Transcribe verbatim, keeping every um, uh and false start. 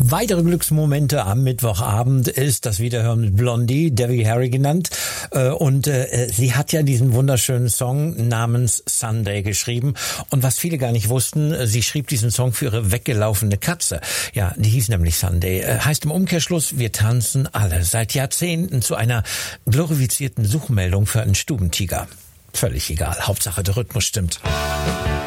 Weitere Glücksmomente am Mittwochabend ist das Wiederhören mit Blondie, Debbie Harry genannt. Und sie hat ja diesen wunderschönen Song namens Sunday geschrieben. Und was viele gar nicht wussten, sie schrieb diesen Song für ihre weggelaufene Katze. Ja, die hieß nämlich Sunday. Heißt im Umkehrschluss, wir tanzen alle seit Jahrzehnten zu einer glorifizierten Suchmeldung für einen Stubentiger. Völlig egal. Hauptsache der Rhythmus stimmt.